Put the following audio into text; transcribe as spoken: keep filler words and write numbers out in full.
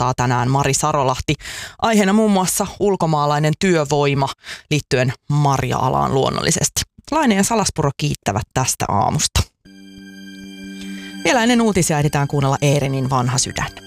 antaa tänään Mari Sarolahti. Aiheena muun muassa ulkomaalainen työvoima liittyen marja-alaan luonnollisesti. Laine ja Salaspuro kiittävät tästä aamusta. Vielä ennen uutisia ehditään kuunnella Eerinin Vanha sydän.